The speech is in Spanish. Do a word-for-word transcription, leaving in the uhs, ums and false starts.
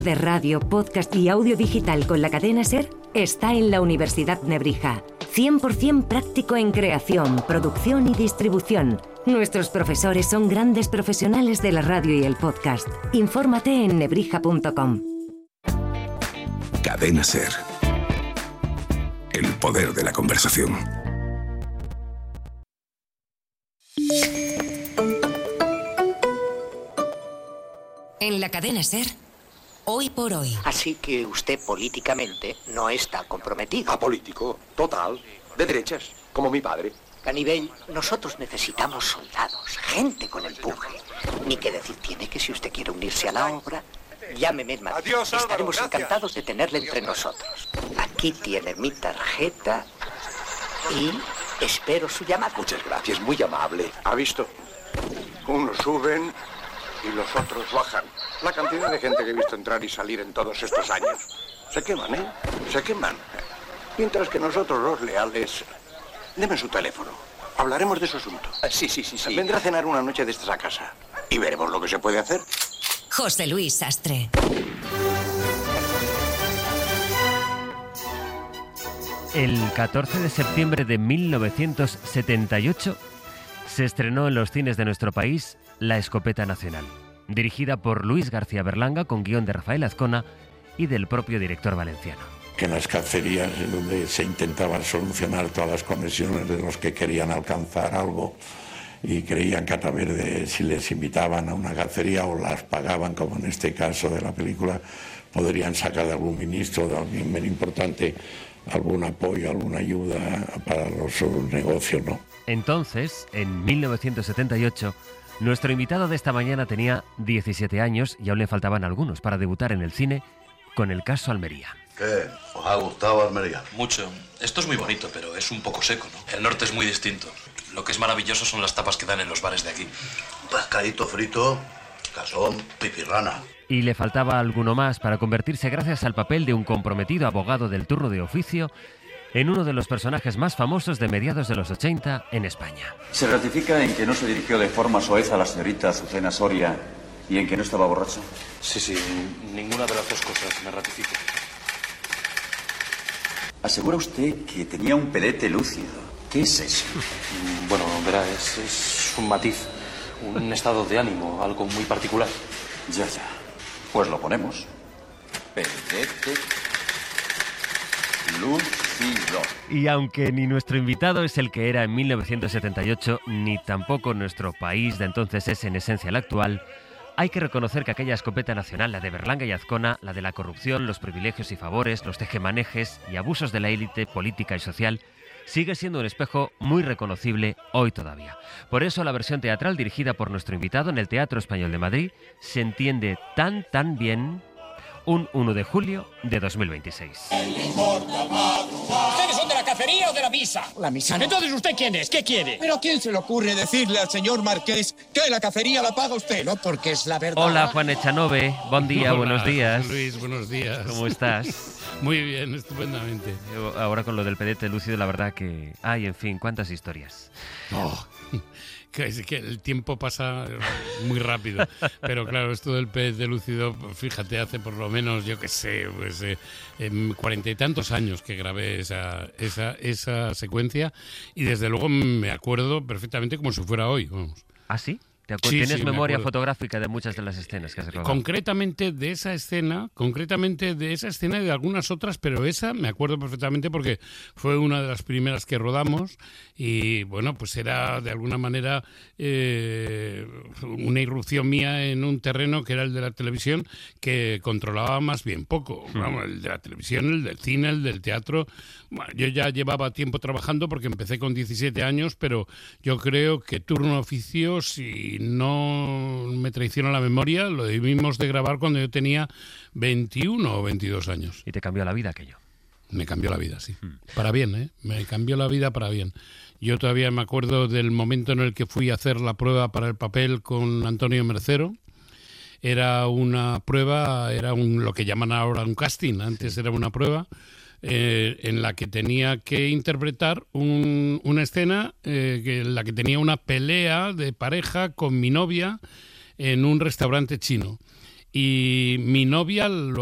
de radio, podcast y audio digital con la cadena SER está en la Universidad Nebrija. cien por ciento práctico en creación, producción y distribución. Nuestros profesores son grandes profesionales de la radio y el podcast. Infórmate en nebrija punto com. Cadena SER. El poder de la conversación. En la cadena SER, hoy por hoy. Así que usted políticamente no está comprometido. Apolítico, total, de derechas, como mi padre. Canibel, nosotros necesitamos soldados, gente con empuje. Ni que decir tiene que si usted quiere unirse a la obra, llámeme en Madrid. Adiós, Álvaro, estaremos gracias. encantados de tenerle entre nosotros. Aquí tiene mi tarjeta y espero su llamada. Muchas gracias, muy amable. ¿Ha visto? Unos suben y los otros bajan. La cantidad de gente que he visto entrar y salir en todos estos años. Se queman, ¿eh? Se queman. Mientras que nosotros, los leales... Deme su teléfono. Hablaremos de su asunto. Sí, sí, sí, sí. Vendrá a cenar una noche de estas a casa. Y veremos lo que se puede hacer. José Luis Sastre. El catorce de septiembre de mil novecientos setenta y ocho se estrenó en los cines de nuestro país La Escopeta Nacional, dirigida por Luis García Berlanga con guión de Rafael Azcona y del propio director valenciano. Que en las cacerías, en donde se intentaban solucionar todas las conexiones de los que querían alcanzar algo y creían que a través de, si les invitaban a una cacería o las pagaban, como en este caso de la película, podrían sacar de algún ministro, de alguien bien importante, algún apoyo, alguna ayuda para los sus negocios, ¿no? Entonces, en mil novecientos setenta y ocho, nuestro invitado de esta mañana tenía diecisiete años y aún le faltaban algunos para debutar en el cine con El caso Almería. ¿Qué? ¿Os ha gustado Almería? Mucho. Esto es muy bonito, pero es un poco seco, ¿no? El norte es muy distinto. Lo que es maravilloso son las tapas que dan en los bares de aquí. Pescadito frito, casón, pipirrana. Y le faltaba alguno más para convertirse, gracias al papel de un comprometido abogado del turno de oficio, en uno de los personajes más famosos de mediados de los ochenta en España. ¿Se ratifica en que no se dirigió de forma soez a la señorita Azucena Soria y en que no estaba borracho? Sí, sí, ninguna de las dos cosas me ratifico. Asegura usted que tenía un pedete lúcido. ¿Qué es eso? Bueno, verá, es, es un matiz, un estado de ánimo, algo muy particular. Ya, ya. Pues lo ponemos. Pedete lúcido. Y aunque ni nuestro invitado es el que era en mil novecientos setenta y ocho, ni tampoco nuestro país de entonces es en esencia el actual, hay que reconocer que aquella escopeta nacional, la de Berlanga y Azcona, la de la corrupción, los privilegios y favores, los tejemanejes y abusos de la élite política y social, sigue siendo un espejo muy reconocible hoy todavía. Por eso la versión teatral dirigida por nuestro invitado en el Teatro Español de Madrid se entiende tan tan bien un uno de julio de dos mil veintiséis. ¿Ustedes son de la cacería o de la misa? La misa no. Entonces, ¿usted quién es? ¿Qué quiere? ¿Pero a quién se le ocurre decirle al señor Marqués que la cacería la paga usted? No, porque es la verdad. Hola, Juan Echanove. Buen día, Hola, buenos días. Luis, buenos días. ¿Cómo estás? Muy bien, estupendamente. Ahora con lo del pedete lúcido, la verdad que... Ay, en fin, cuántas historias. Oh, que, es que el tiempo pasa muy rápido. Pero claro, esto del pedete lúcido, fíjate, hace por lo menos, yo qué sé, pues eh, cuarenta y tantos años que grabé esa, esa, esa secuencia y desde luego me acuerdo perfectamente como si fuera hoy. Vamos. ¿Ah, sí? Sí, ¿Tienes sí, memoria me fotográfica de muchas de las escenas que has rodado? Concretamente de esa escena, concretamente de esa escena y de algunas otras, pero esa me acuerdo perfectamente porque fue una de las primeras que rodamos y bueno, pues era de alguna manera eh, una irrupción mía en un terreno que era el de la televisión que controlaba más bien poco. Mm. Vamos, el de la televisión, el del cine, el del teatro. Bueno, yo ya llevaba tiempo trabajando porque empecé con diecisiete años, pero yo creo que turno oficio, si no me traiciona la memoria, lo debimos de grabar cuando yo tenía veintiuno o veintidós años. ¿Y te cambió la vida aquello? Me cambió la vida, sí. Hmm. Para bien, ¿eh? Me cambió la vida para bien. Yo todavía me acuerdo del momento en el que fui a hacer la prueba para el papel con Antonio Mercero. Era una prueba, era un, lo que llaman ahora un casting, antes sí. Era una prueba. Eh, en la que tenía que interpretar un, una escena eh, que, en la que tenía una pelea de pareja con mi novia en un restaurante chino. y mi novia lo